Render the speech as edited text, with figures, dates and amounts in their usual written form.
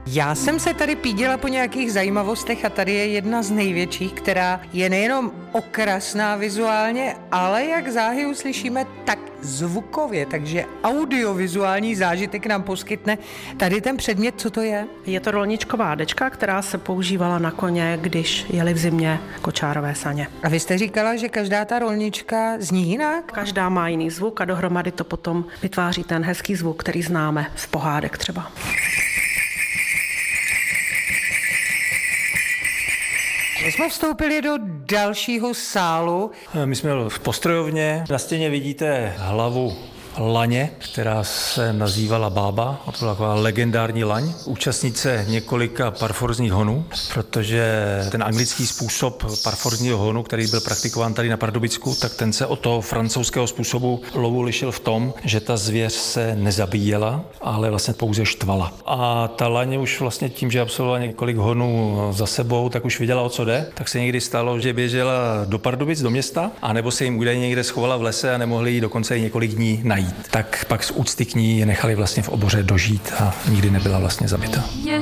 Já jsem se tady píděla po nějakých zajímavostech a tady je jedna z největších, která je nejenom okrasná vizuálně, ale jak záhy uslyšíme, tak zvukově, takže audiovizuální zážitek nám poskytne tady ten předmět, co to je? Je to rolničková dečka, která se používala na koně, když jeli v zimě kočárové saně. A vy jste říkala, že každá ta rolnička zní jinak? Každá má jiný zvuk a dohromady to potom vytváří ten hezký zvuk, který známe z pohádek třeba. My jsme vstoupili do dalšího sálu. My jsme v postrojovně. Na stěně vidíte hlavu laně, která se nazývala Bába, a to byla taková legendární laň, účastnice několika parforzních honů, protože ten anglický způsob parforzního honu, který byl praktikován tady na Pardubicku, tak ten se od toho francouzského způsobu lovu lišil v tom, že ta zvěř se nezabíjela, ale vlastně pouze štvala. A ta laň už vlastně tím, že absolvovala několik honů za sebou, tak už věděla, o co jde, tak se někdy stalo, že běžela do Pardubic, do města, anebo se jim údajně někde schovala v lese a nemohli ji dokonce i několik dní najít. Tak pak z úcty k ní je nechali vlastně v oboře dožít a nikdy nebyla vlastně zabita.